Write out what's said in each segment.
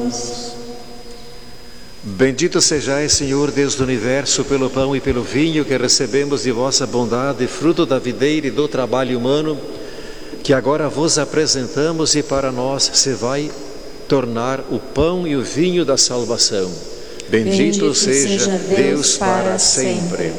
Bendito sejais, Senhor Deus do Universo, pelo pão e pelo vinho que recebemos de vossa bondade, fruto da videira e do trabalho humano, que agora vos apresentamos e para nós se vai tornar o pão e o vinho da salvação. Bendito seja Deus para sempre.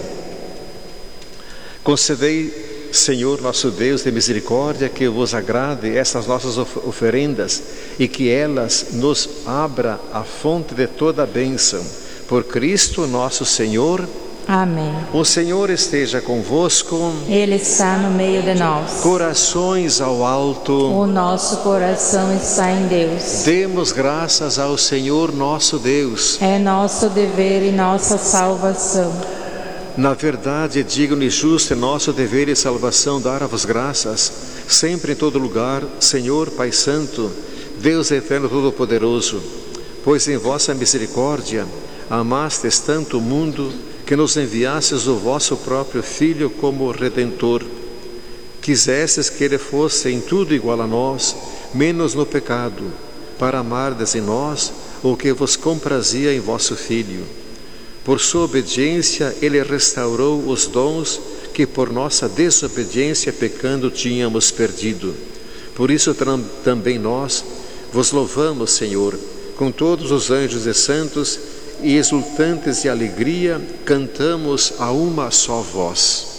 Concedei, Senhor nosso Deus de misericórdia, que vos agrade essas nossas oferendas e que elas nos abra a fonte de toda a bênção. Por Cristo nosso Senhor. Amém. O Senhor esteja convosco. Ele está no meio de nós. Corações ao alto. O nosso coração está em Deus. Demos graças ao Senhor nosso Deus. É nosso dever e nossa salvação. Na verdade, é digno e justo, é nosso dever e salvação dar-vos graças, sempre em todo lugar, Senhor Pai Santo, Deus eterno todo-poderoso, pois em vossa misericórdia amastes tanto o mundo que nos enviastes o vosso próprio Filho como Redentor. Quisestes que ele fosse em tudo igual a nós, menos no pecado, para amardes em nós o que vos comprazia em vosso Filho. Por sua obediência, ele restaurou os dons que por nossa desobediência pecando tínhamos perdido. Por isso também nós vos louvamos, Senhor, com todos os anjos e santos, e exultantes de alegria, cantamos a uma só voz.